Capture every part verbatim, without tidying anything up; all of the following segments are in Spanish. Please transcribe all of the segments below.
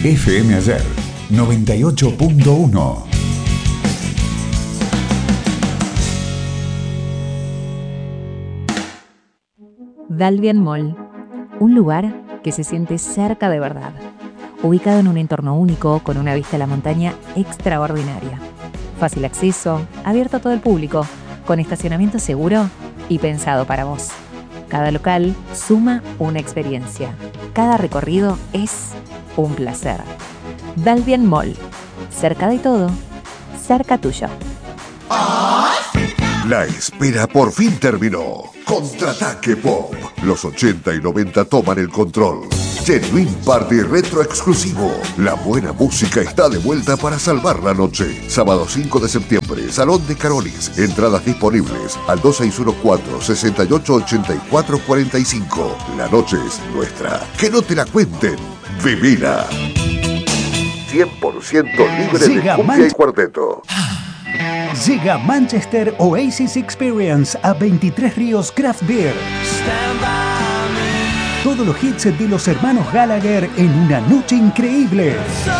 F M Ayer noventa y ocho punto uno. Dalvian Mall, un lugar que se siente cerca de verdad, ubicado en un entorno único con una vista a la montaña extraordinaria. Fácil acceso, abierto a todo el público, con estacionamiento seguro y pensado para vos. Cada local suma una experiencia. Cada recorrido es un placer. Dalvian Mall, cerca de todo, cerca tuyo. La espera por fin terminó. Contraataque Pop. Los ochenta y noventa toman el control. Genuine Party Retro exclusivo. La buena música está de vuelta para salvar la noche. Sábado cinco de septiembre, Salón de Carolis. Entradas disponibles al dos seis uno cuatro, seis ocho ocho cuatro cuatro cinco. La noche es nuestra. Que no te la cuenten. Vivila. cien por ciento libre Llega de cumbia Man- y cuarteto. Llega Manchester Oasis Experience a veintitrés Ríos Craft Beer. Todos los hits de los hermanos Gallagher en una noche increíble.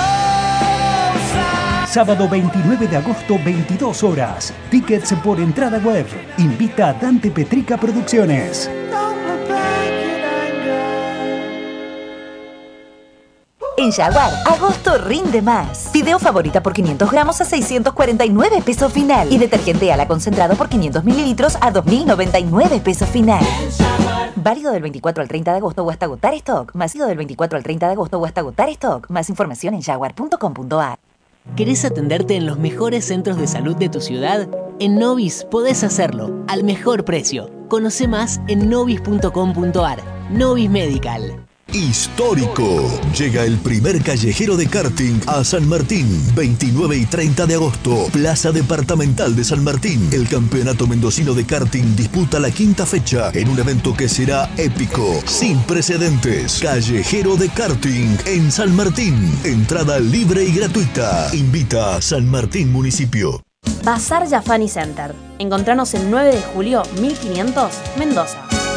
Sábado veintinueve de agosto, veintidós horas. Tickets por entrada web. Invita a Dante Petrica Producciones. En Jaguar, agosto rinde más. Fideo favorita por quinientos gramos a seiscientos cuarenta y nueve pesos final. Y detergente ala concentrado por quinientos mililitros a dos mil noventa y nueve pesos final. Válido del veinticuatro al treinta de agosto o hasta agotar stock. Más válido del veinticuatro al treinta de agosto o hasta agotar stock. Más información en jaguar punto com punto a r. ¿Querés atenderte en los mejores centros de salud de tu ciudad? En Novis podés hacerlo al mejor precio. Conoce más en novis punto com punto a r. Novis Medical. Histórico. Llega el primer callejero de karting a San Martín. veintinueve y treinta de agosto. Plaza Departamental de San Martín. El Campeonato Mendocino de Karting disputa la quinta fecha en un evento que será épico, sin precedentes. Callejero de karting en San Martín. Entrada libre y gratuita. Invita a San Martín Municipio. Bazar Jafani Center. Encontranos el nueve de julio mil quinientos, Mendoza.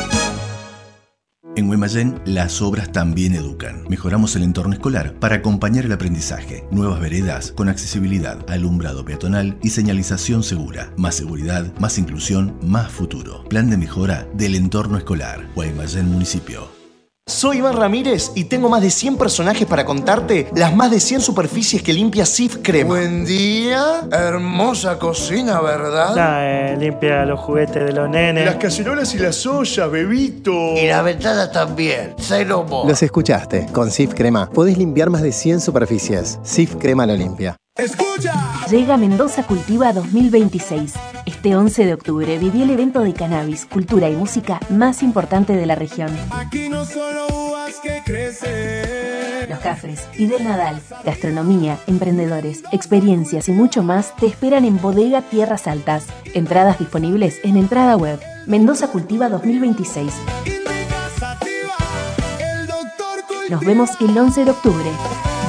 En Guaymallén, las obras también educan. Mejoramos el entorno escolar para acompañar el aprendizaje. Nuevas veredas con accesibilidad, alumbrado peatonal y señalización segura. Más seguridad, más inclusión, más futuro. Plan de mejora del entorno escolar. Guaymallén Municipio. Soy Iván Ramírez y tengo más de cien personajes para contarte las más de cien superficies que limpia Cif Crema. Buen día, hermosa cocina, ¿verdad? Nah, eh, limpia los juguetes de los nenes. Las cacerolas y las ollas, bebito. Y la ventana también, cero mo. Los escuchaste, con Cif Crema podés limpiar más de cien superficies. Cif Crema lo limpia. ¡Escucha! Llega Mendoza Cultiva dos mil veintiséis. Este once de octubre viví el evento de cannabis, cultura y música más importante de la región. Aquí no solo uvas que crecen. Los Cafres y del Nadal, gastronomía, emprendedores, experiencias y mucho más te esperan en Bodega Tierras Altas. Entradas disponibles en entrada web. Mendoza Cultiva dos mil veintiséis. Nos vemos el once de octubre.